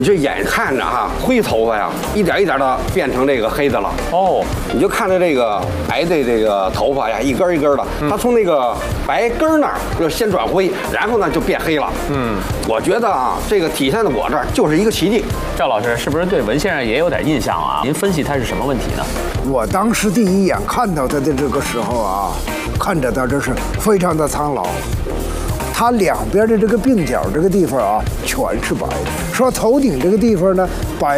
你就眼看着哈，灰头发呀，一点一点的变成这个黑的了。哦，你就看着这个白的这个头发呀，一根一根的，它从那个白根那儿就先转灰，然后呢就变黑了。我觉得啊，这个体现在我这儿就是一个奇迹。 赵老师是不是对文先生也有点印象啊？您分析他是什么问题呢？ 我当时第一眼看到他的这个时候啊，看着他这是非常的苍老。他两边的这个鬓角这个地方啊，全是白的。说头顶这个地方呢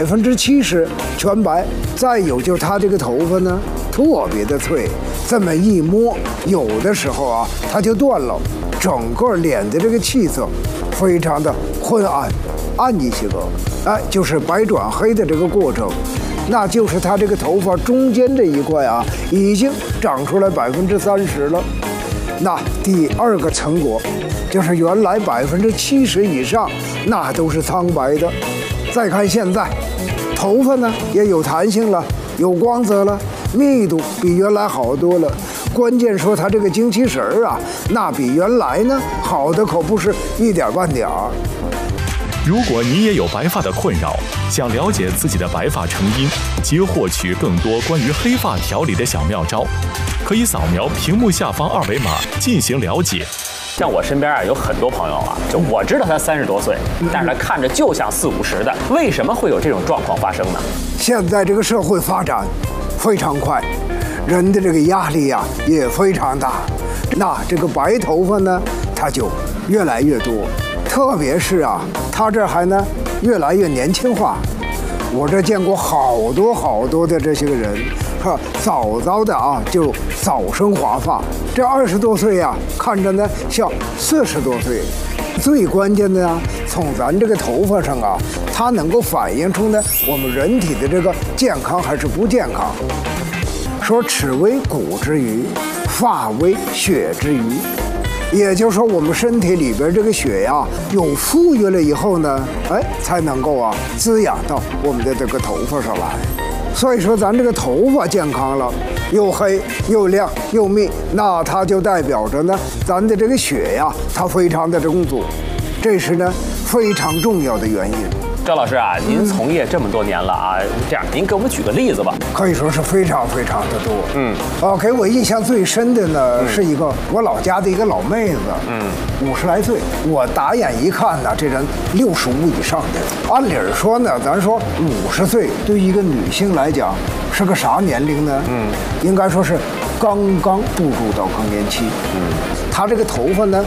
，70%全白。再有就是他这个头发呢，特别的脆，这么一摸，有的时候啊，它就断了。整个脸的这个气色，非常的昏暗，暗一些个，哎，就是白转黑的这个过程。那就是他这个头发中间这一块啊，已经长出来30%了。那第二个成果，就是原来70%以上那都是苍白的。再看现在，头发呢也有弹性了，有光泽了，密度比原来好多了。关键说它这个精气神儿啊，那比原来呢好的可不是一点半点儿。 如果你也有白发的困扰，想了解自己的白发成因及获取更多关于黑发调理的小妙招，可以扫描屏幕下方2维码进行了解。 像我身边啊有很多朋友啊，就我知道他30多岁，但是他看着就像40、50的，为什么会有这种状况发生呢？ 现在这个社会发展非常快，人的这个压力呀也非常大，那这个白头发呢，它就越来越多。特别是啊，他这还呢越来越年轻化。我这见过好多的这些个人，早的啊就早生华发。这20多岁呀，看着呢像40多岁。最关键的呢，从咱这个头发上啊，它能够反映出呢我们人体的这个健康还是不健康。说齿为骨之余，发为血之余。也就是说，我们身体里边这个血呀，有富裕了以后呢，哎，才能够啊滋养到我们的这个头发上来。所以说，咱这个头发健康了，又黑又亮又密，那它就代表着呢，咱的这个血呀，它非常的充足，这是呢非常重要的原因。 赵老师啊，您从业这么多年了啊，这样您给我们举个例子吧。 可以说是非常的多。给我印象最深的呢，是一个我老家的一个老妹子，50来岁。我打眼一看呢，这人65以上的。按理说呢，咱说50岁对于一个女性来讲是个啥年龄呢？应该说是刚刚步入到更年期。她这个头发呢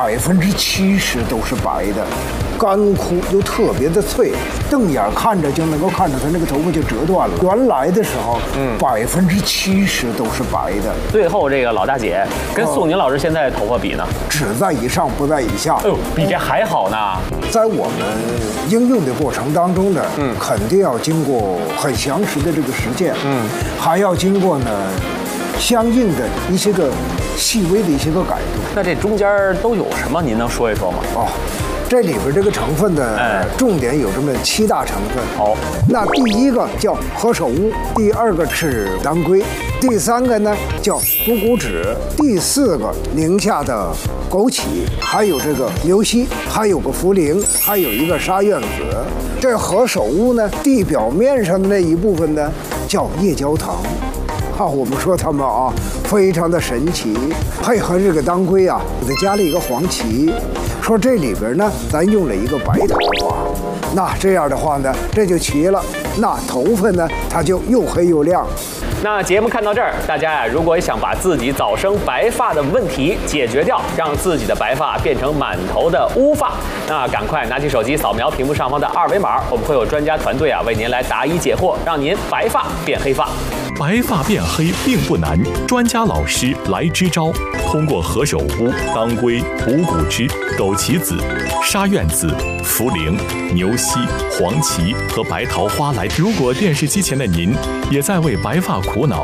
，70%都是白的。干枯又特别的脆，瞪眼看着就能够看着它那个头发就折断了。原来的时候，70%都是白的。 最后这个老大姐跟宋宁老师现在头发比呢， 只在以上不在以下。 哎呦，比这还好呢。 在我们应用的过程当中呢，肯定要经过很详实的这个实践，还要经过呢相应的一些个细微的一些个改动。 那这中间都有什么？您能说一说吗？ 这里边这个成分呢，重点有这么7大成分。 好， 那第一个叫何首乌，第二个是当归，第3个呢叫补骨脂，第4个宁夏的枸杞，还有这个牛膝，还有个茯苓，还有一个沙苑子。这何首乌呢，地表面上的那一部分呢叫夜焦糖。我们说它们啊非常的神奇，配合这个当归啊，给它加了一个黄芪。说这里边呢，咱用了一个白头发，那这样的话呢，这就齐了。那头发呢，它就又黑又亮。 那节目看到这儿，大家呀，如果想把自己早生白发的问题解决掉，让自己的白发变成满头的乌发，那赶快拿起手机扫描屏幕上方的2维码，我们会有专家团队啊为您来答疑解惑，让您白发变黑发。 白发变黑并不难，专家老师来支招。通过何首乌、当归、补骨脂、枸杞子、沙苑子、茯苓、牛膝、黄芪和白桃花来。如果电视机前的您也在为白发苦恼，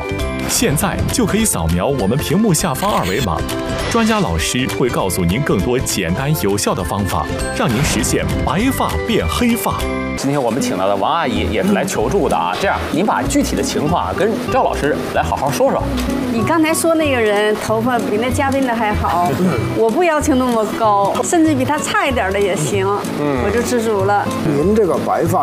现在就可以扫描我们屏幕下方二维码，专家老师会告诉您更多简单有效的方法，让您实现白发变黑发。 今天我们请到的王阿姨也是来求助的啊。这样，您把具体的情况跟赵老师来好好说说。 你刚才说那个人头发比那嘉宾的还好，我不要求那么高，甚至比他差一点的也行，我就知足了。 您这个白发